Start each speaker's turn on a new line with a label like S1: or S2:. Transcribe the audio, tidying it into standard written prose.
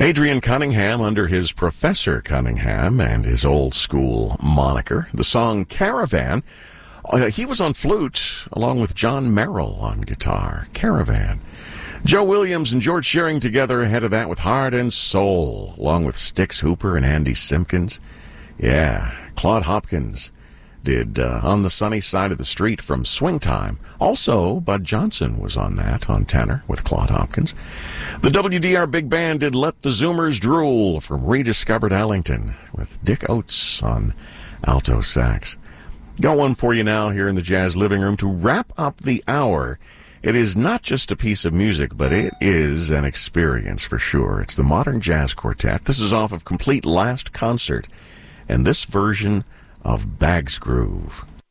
S1: Adrian Cunningham under his Professor Cunningham and his old school moniker. The song Caravan. He was on flute along with John Merrill on guitar. Caravan. Joe Williams and George Shearing together ahead of that with Heart and Soul, along with Styx Hooper and Andy Simpkins. Yeah, Claude Hopkins did On the Sunny Side of the Street from Swing Time. Also, Bud Johnson was on that, on tenor, with Claude Hopkins. The WDR Big Band did Let the Zoomers Drool from Rediscovered Ellington, with Dick Oates on alto sax. Got one for you now here in the Jazz Living Room to wrap up the hour. It is not just a piece of music, but it is an experience for sure. It's the Modern Jazz Quartet. This is off of Complete Last Concert, and this version of Bag's Groove.